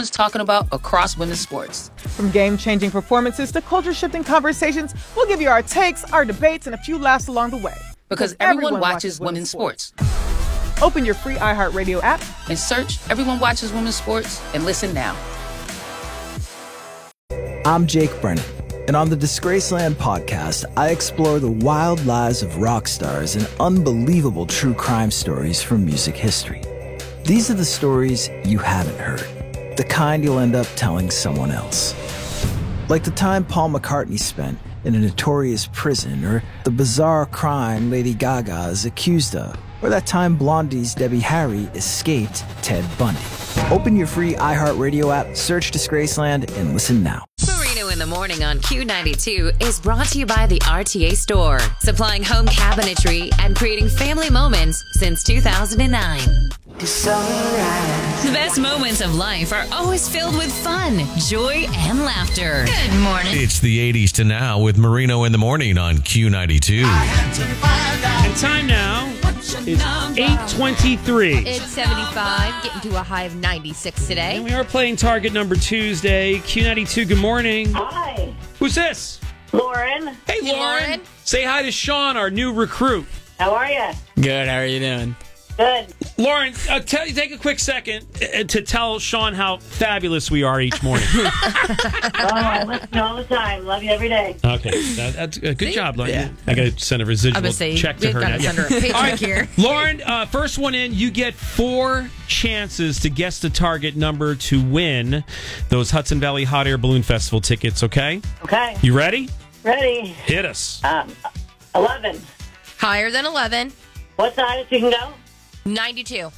everyone's talking about across women's sports. From game-changing performances to culture-shifting conversations, we'll give you our takes, our debates, and a few laughs along the way. Because everyone watches women's sports. Open your free iHeartRadio app and search Everyone Watches Women's Sports and listen now. I'm Jake Brennan, and on the Disgraceland podcast, I explore the wild lives of rock stars and unbelievable true crime stories from music history. These are the stories you haven't heard, the kind you'll end up telling someone else. Like the time Paul McCartney spent in a notorious prison, or the bizarre crime Lady Gaga is accused of, or that time Blondie's Debbie Harry escaped Ted Bundy. Open your free iHeartRadio app, search Disgraceland, and listen now. Marino in the Morning on Q92 is brought to you by the RTA Store, supplying home cabinetry and creating family moments since 2009. The best moments of life are always filled with fun, joy, and laughter. Good morning. It's the 80s to now with Marino in the Morning on Q92. And time now is 8:23. It's 75, getting to a high of 96 today. And we are playing Target Number Tuesday. Q92, good morning. Hi. Who's this? Lauren. Hey, Lauren. Say hi to Sean, our new recruit. How are you? Good. How are you doing? Good. Lauren, take a quick second to tell Sean how fabulous we are each morning. I listen all the time. Love you every day. Okay. That's a good job, Lauren. Yeah. I got to send a residual check to her. Got to send her a paycheck here. Lauren, first one in, you get 4 chances to guess the target number to win those Hudson Valley Hot Air Balloon Festival tickets, okay? Okay. You ready? Ready. Hit us. 11. Higher than 11. What size you can go? 92.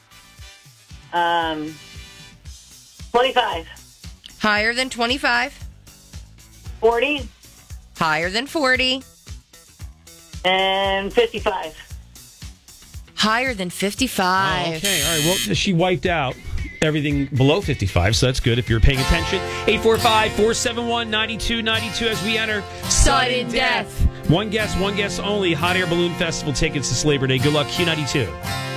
25. Higher than 25. 40. Higher than 40. And 55. Higher than 55. Okay, all right. Well, she wiped out everything below 55, so that's good if you're paying attention. 845-471-9292 as we enter Sudden Death. One guess only. Hot Air Balloon Festival tickets this Labor Day. Good luck, Q92.